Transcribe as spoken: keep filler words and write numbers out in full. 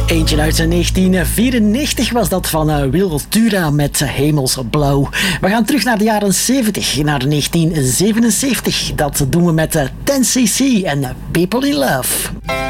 Eentje uit negentien vierennegentig was dat van uh, Wiltura met Hemelsblauw. We gaan terug naar de jaren zeventig, naar negentien zevenenzeventig. Dat doen we met uh, ten C C en People in Love.